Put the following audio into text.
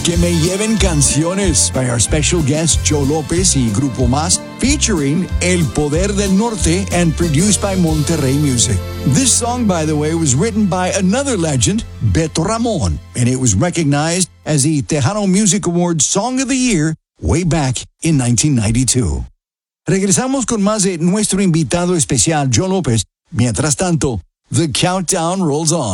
Que me lleven canciones by our special guest Joe Lopez y Grupo Más, featuring El Poder del Norte and produced by Monterrey Music. This song, by the way, was written by another legend, Beto Ramon, and it was recognized as the Tejano Music Awards Song of the Year way back in 1992. Regresamos con más de nuestro invitado especial, Joe Lopez. Mientras tanto, the countdown rolls on.